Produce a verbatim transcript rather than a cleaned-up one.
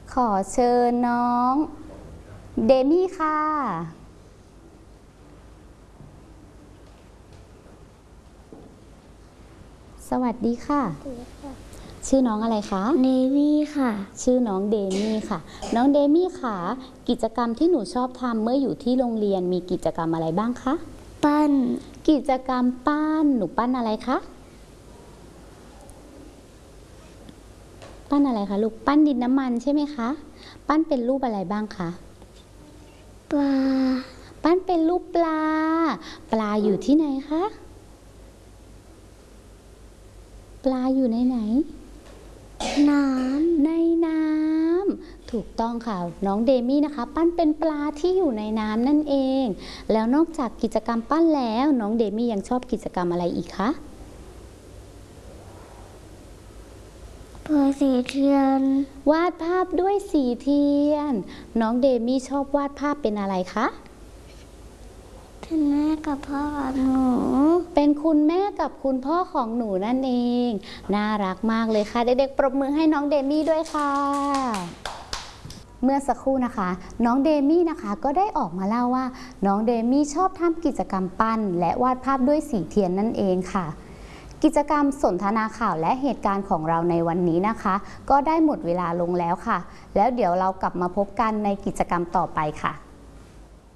ขอเชิญน้องเดมี่ค่ะสวัสดีค่ะชื่อน้องอะไรคะเดมี่ค่ะชื่อน้องเดมี่ค่ะน้องเดมี่ค่ะกิจกรรมที่หนูชอบทำเมื่ออยู่ที่โรงเรียนมีกิจกรรมอะไรบ้างคะปั้นกิจกรรมปั้นหนูปั้นอะไรคะปั้นอะไรคะลูกปั้นดินน้ำมันใช่ไหมคะปั้นเป็นรูปอะไรบ้างคะปลาปั้นเป็นรูปปลาปลาอยู่ที่ไหนคะปลาอยู่ในไหนน้ำในน้ำถูกต้องค่ะน้องเดมี่นะคะปั้นเป็นปลาที่อยู่ในน้ำนั่นเองแล้วนอกจากกิจกรรมปั้นแล้วน้องเดมี่ยังชอบกิจกรรมอะไรอีกคะเปิดสีเทียนวาดภาพด้วยสีเทียนน้องเดมี่ชอบวาดภาพเป็นอะไรคะเป็นแม่กับพ่อกับหนูเป็นคุณแม่กับคุณพ่อของหนูนั่นเองน่ารักมากเลยค่ะเด็กๆปรบมือให้น้องเดมี่ด้วยค่ะเมื่อสักครู่นะคะน้องเดมี่นะคะก็ได้ออกมาเล่าว่าน้องเดมี่ชอบทำกิจกรรมปั้นและวาดภาพด้วยสีเทียนนั่นเองค่ะกิจกรรมสนทนาข่าวและเหตุการณ์ของเราในวันนี้นะคะก็ได้หมดเวลาลงแล้วค่ะแล้วเดี๋ยวเรากลับมาพบกันในกิจกรรมต่อไปค่ะ